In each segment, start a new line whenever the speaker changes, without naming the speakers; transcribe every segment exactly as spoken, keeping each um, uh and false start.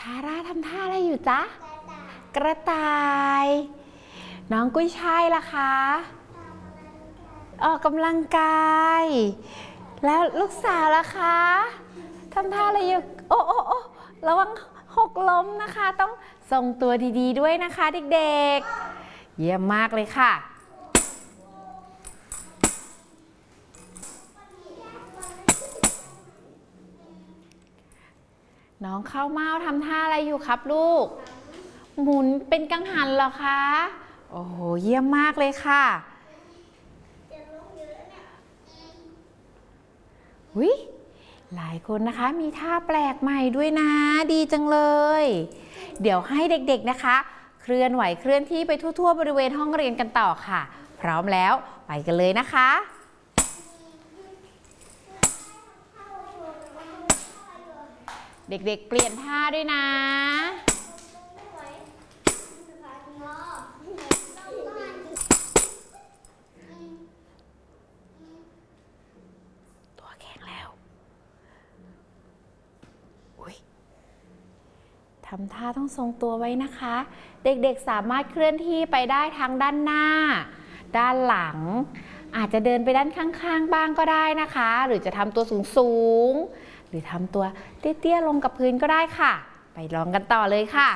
ทาร่าทำท่าอะไรอยู่จ๊ะกระต่ายน้องกุ้ยช่ายล่ะคะออกกำลังกายแล้วลูกสาวล่ะคะทำท่าอะไรอยู่โอ้โอ้โอ้ระวังหกล้มนะคะต้องทรงตัวดีๆด้วยนะคะเด็กๆเยี่ยมมากเลยค่ะน้องข้าวเม่าทำท่าอะไรอยู่ครับลูกหมุนเป็นกังหันเหรอคะโอ้โหเยี่ยมมากเลยค่ะวิหลายคนนะคะมีท่าแปลกใหม่ด้วยนะดีจังเลยเดี๋ยวให้เด็กๆนะคะเคลื่อนไหวเคลื่อนที่ไปทั่วๆบริเวณห้องเรียนกันต่อค่ะพร้อมแล้วไปกันเลยนะคะเด็กๆเปลี่ยนท่าด้วยนะตัวแข็งแล้วทำท่าต้องทรงตัวไว้นะคะเด็กๆสามารถเคลื่อนที่ไปได้ทั้งด้านหน้าด้านหลังอาจจะเดินไปด้านข้างๆบ้างก็ได้นะคะหรือจะทำตัวสูงๆหรือทำตัวเตี้ยๆลงกับพื้นก็ได้ค่ะไปลองกันต่อเลยค่ะ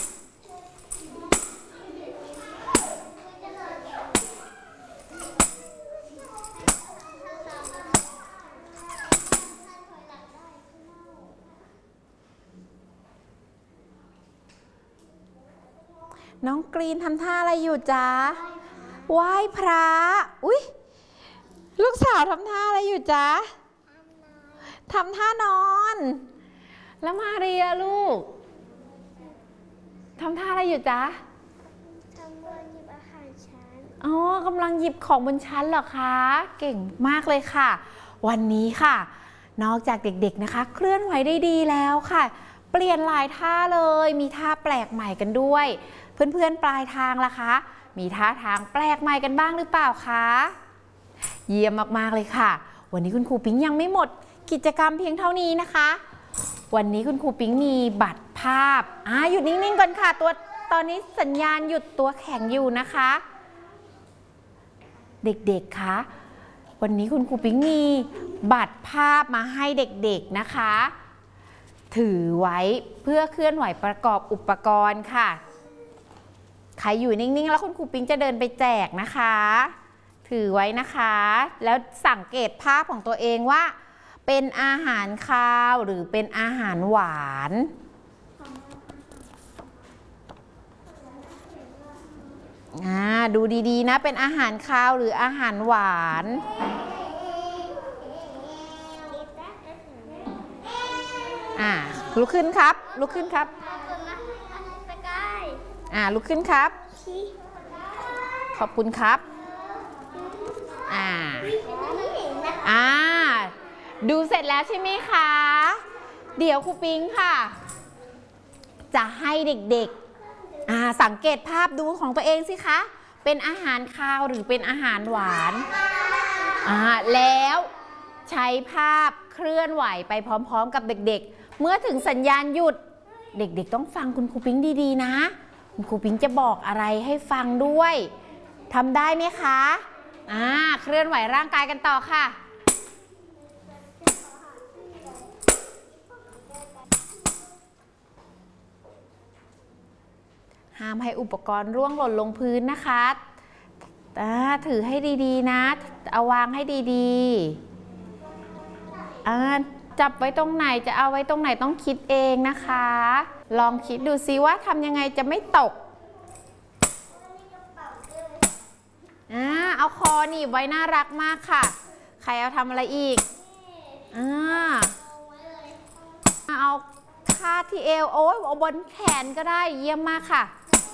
น้องกรีนทำท่าอะไรอยู่จ๊ะไหว้พระอุ๊ยลูกสาวทำท่าอะไรอยู่จ๊ะทำท่านอนแล้วมาเรียลูกทำท่าอะไรอยู่จ๊ะ
กำลังหยิบอาหารชั้น
อ๋อกำลังหยิบของบนชั้นเหรอคะเก่งมากเลยค่ะวันนี้ค่ะนอกจากเด็กๆนะคะเคลื่อนไหวได้ดีแล้วค่ะเปลี่ยนหลายท่าเลยมีท่าแปลกใหม่กันด้วยเพื่อนๆปลายทางล่ะคะมีท่าทางแปลกใหม่กันบ้างหรือเปล่าคะเยี่ยมมากๆเลยค่ะวันนี้คุณครูปิ๊งยังไม่หมดกิจกรรมเพียงเท่านี้นะคะวันนี้คุณครูปิ๊งมีบัตรภาพอ่าหยุดนิ่งๆก่อนค่ะตัวตอนนี้สัญญาณหยุดตัวแข็งอยู่นะคะเด็กๆคะวันนี้คุณครูปิ๊งมีบัตรภาพมาให้เด็กๆนะคะถือไว้เพื่อเคลื่อนไหวประกอบอุปกรณ์ค่ะใครอยู่นิ่งๆแล้วคุณครูปิ๊งจะเดินไปแจกนะคะถือไว้นะคะแล้วสังเกตภาพของตัวเองว่าเป็นอาหารคาวหรือเป็นอาหารหวานอ่าดูดีๆนะเป็นอาหารคาวหรืออาหารหวานอ่าลุกขึ้นครับลุกขึ้นครับอ่าลุกขึ้นครับขอบคุณครับอ่าอ่าดูเสร็จแล้วใช่ไหมคะเดี๋ยวครูปิ๊งค่ะจะให้เด็กๆอ่าสังเกตภาพดูของตัวเองสิคะเป็นอาหารคาวหรือเป็นอาหารหวานอ่าแล้วใช้ภาพเคลื่อนไหวไปพร้อมๆกับเด็กๆเมื่อถึงสัญญาณหยุดเด็กๆต้องฟังคุณครูปิ๊งดีๆนะคุณครูปิ๊งจะบอกอะไรให้ฟังด้วยทำได้ไหมคะอ่าเคลื่อนไหวร่างกายกันต่อค่ะห้ามให้อุปกรณ์ร่วงหล่นลงพื้นนะคะถือให้ดีๆนะเอาวางให้ดีๆจับไว้ตรงไหนจะเอาไว้ตรงไหนต้องคิดเองนะคะลองคิดดูซิว่าทำยังไงจะไม่ตกอ่าเอาคอหนีบไว้น่ารักมากค่ะใครเอาทำอะไรอีกอ่าเอาคาดที่เอวโอ้ยเอาบนแขนก็ได้เยี่ยมมากค่ะ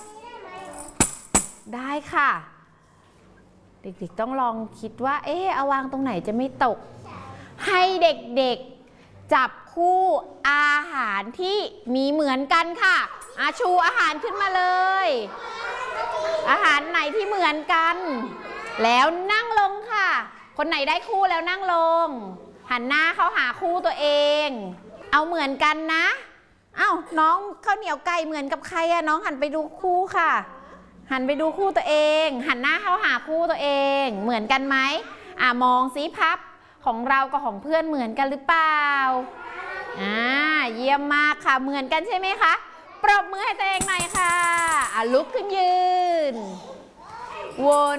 ได้ค่ะเด็กๆต้องลองคิดว่าเอ๊ะเอาวางตรงไหนจะไม่ตกให้เด็กๆจับคู่อาหารที่มีเหมือนกันค่ะอาชูอาหารขึ้นมาเลยอาหารไหนที่เหมือนกันแล้วนั่งลงค่ะคนไหนได้คู่แล้วนั่งลงหันหน้าเข้าหาคู่ตัวเองเอาเหมือนกันนะเอ้าน้องข้าวเหนียวไก่เหมือนกับใครอะน้องหันไปดูคู่ค่ะ หันไปดูคู่ตัวเอง หันหน้าเข้าหาคู่ตัวเองเหมือนกันไหมอ่ะมองซิพับของเรากับของเพื่อนเหมือนกันหรือเปล่าอ่าเยี่ยมมากค่ะเหมือนกันใช่ไหมคะปรบมือให้ตัวเองหน่อยค่ะอ่ะลุกขึ้นยืนวน